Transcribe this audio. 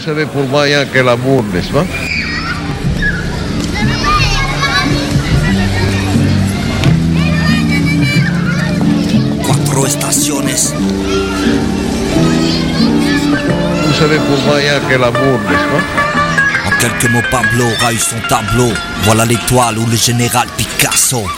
savez, pour moi, il n'y a que l'amour, n'est-ce pas? Cuatro estaciones. Vous savez, pour moi, il n'y a que l'amour, n'est-ce pas? En quelques mots, Pablo aura eu son tableau. Voilà l'étoile ou le général Picasso.